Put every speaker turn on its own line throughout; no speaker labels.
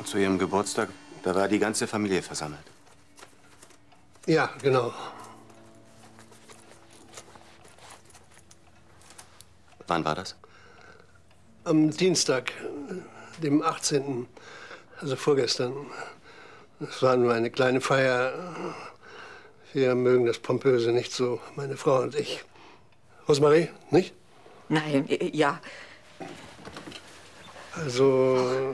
Zu Ihrem Geburtstag, da war die ganze Familie versammelt.
Ja, genau.
Wann war das?
Am Dienstag, dem 18., also vorgestern. Es war nur eine kleine Feier. Wir mögen das Pompöse nicht so, meine Frau und ich. Rosemarie, nicht?
Nein, ja.
Also,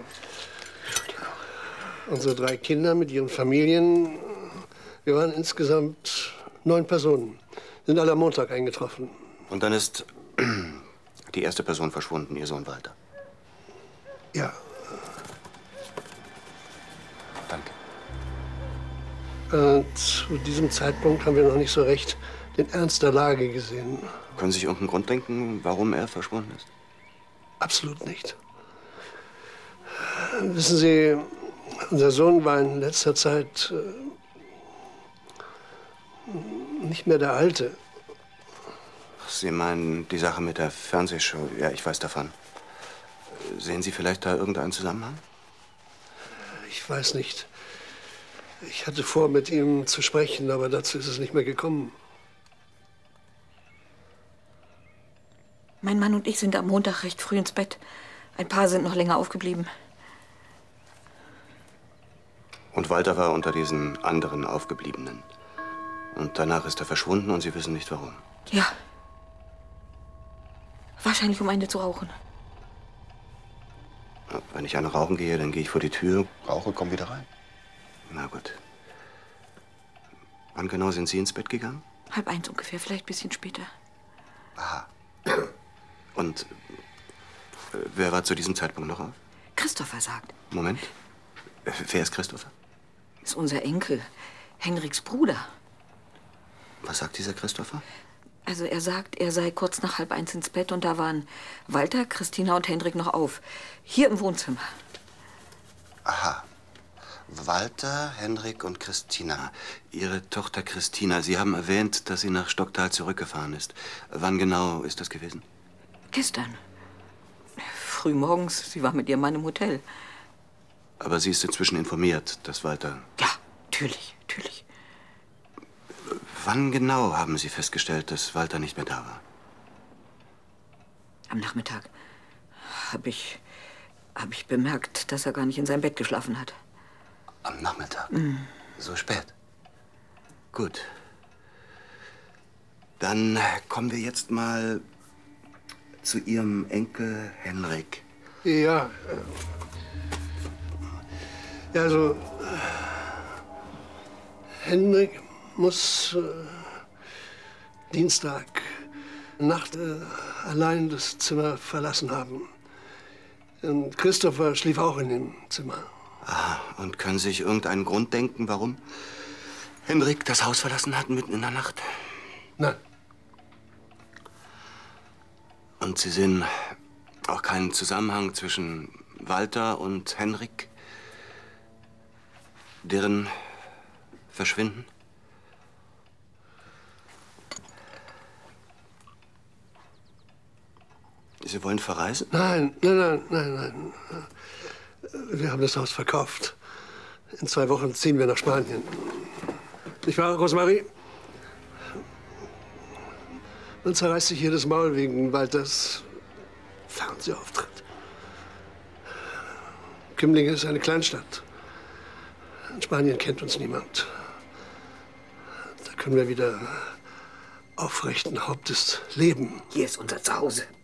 unsere 3 Kinder mit ihren Familien, wir waren insgesamt 9 Personen. Sind alle am Montag eingetroffen.
Und dann ist die erste Person verschwunden, Ihr Sohn Walter.
Ja.
Danke.
Zu diesem Zeitpunkt haben wir noch nicht so recht den Ernst der Lage gesehen.
Können Sie sich irgendeinen Grund denken, warum er verschwunden ist?
Absolut nicht. Wissen Sie, unser Sohn war in letzter Zeit nicht mehr der Alte.
Sie meinen die Sache mit der Fernsehshow? Ja, ich weiß davon. Sehen Sie vielleicht da irgendeinen Zusammenhang?
Ich weiß nicht. Ich hatte vor, mit ihm zu sprechen, aber dazu ist es nicht mehr gekommen.
Mein Mann und ich sind am Montag recht früh ins Bett. Ein paar sind noch länger aufgeblieben.
Und Walter war unter diesen anderen Aufgebliebenen. Und danach ist er verschwunden und Sie wissen nicht warum.
Ja. Wahrscheinlich, um eine zu rauchen.
Wenn ich eine rauchen gehe, dann gehe ich vor die Tür, rauche, komm wieder rein. Na gut. Wann genau sind Sie ins Bett gegangen?
12:30 ungefähr, vielleicht ein bisschen später.
Aha. Und wer war zu diesem Zeitpunkt noch auf?
Christopher sagt.
Moment. Wer ist Christopher?
Ist unser Enkel, Henriks Bruder.
Was sagt dieser Christopher?
Also er sagt, er sei kurz nach 12:30 ins Bett und da waren Walter, Christina und Henrik noch auf. Hier im Wohnzimmer.
Aha. Walter, Henrik und Christina. Ihre Tochter Christina. Sie haben erwähnt, dass sie nach Stocktal zurückgefahren ist. Wann genau ist das gewesen?
Gestern. Frühmorgens. Sie war mit ihrem Mann im Hotel.
Aber sie ist inzwischen informiert, dass Walter...
Ja, natürlich, natürlich.
Wann genau haben Sie festgestellt, dass Walter nicht mehr da war?
Am Nachmittag habe ich bemerkt, dass er gar nicht in seinem Bett geschlafen hat.
Am Nachmittag? So spät? Gut. Dann kommen wir jetzt mal zu Ihrem Enkel Henrik.
Ja. Ja, also Henrik muss Dienstag Nacht allein das Zimmer verlassen haben. Und Christopher schlief auch in dem Zimmer.
Ah, und können Sie sich irgendeinen Grund denken, warum Henrik das Haus verlassen hat mitten in der Nacht?
Nein.
Und Sie sehen auch keinen Zusammenhang zwischen Walter und Henrik? Deren Verschwinden? Sie wollen verreisen?
Nein, nein, nein, nein, nein. Wir haben das Haus verkauft. In 2 Wochen ziehen wir nach Spanien. Nicht wahr, Rosemarie? Man zerreißt sich jedes Maul wegen Walters Fernsehauftritt. Kümlinge ist eine Kleinstadt. In Spanien kennt uns niemand. Da können wir wieder aufrechten Hauptes leben.
Hier ist unser Zuhause.